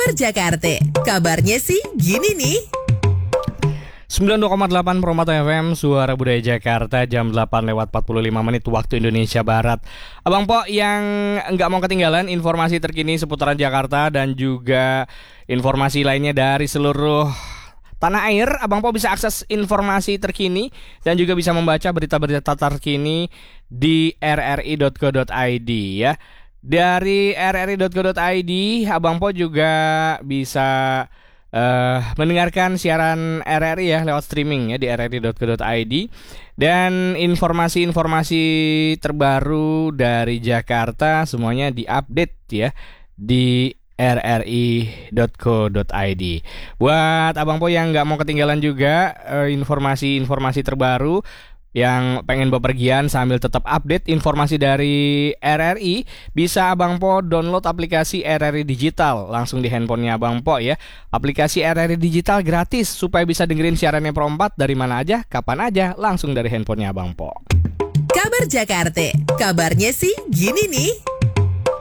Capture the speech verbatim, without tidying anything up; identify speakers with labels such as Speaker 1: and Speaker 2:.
Speaker 1: Kabar Jakarta, kabarnya sih gini nih.
Speaker 2: sembilan puluh dua koma delapan Permata F M, Suara Budaya Jakarta, jam delapan lewat empat puluh lima menit waktu Indonesia Barat. Abang Po yang nggak mau ketinggalan informasi terkini seputaran Jakarta dan juga informasi lainnya dari seluruh tanah air, Abang Po bisa akses informasi terkini dan juga bisa membaca berita-berita terkini di r r i dot co dot i d ya. Dari r r i dot co dot i d, Abang Po juga bisa Uh, mendengarkan siaran R R I ya lewat streaming ya di r r i dot co dot i d, dan informasi-informasi terbaru dari Jakarta semuanya diupdate ya di r r i dot co dot i d. Buat Abang Po yang nggak mau ketinggalan juga uh, informasi-informasi terbaru, yang pengen bepergian sambil tetap update informasi dari R R I, bisa Abang Po download aplikasi R R I Digital langsung di handphonenya Abang Po ya. Aplikasi R R I Digital gratis supaya bisa dengerin siarannya Pro empat dari mana aja, kapan aja, langsung dari handphonenya Abang Po.
Speaker 1: Kabar Jakarta, kabarnya sih gini nih.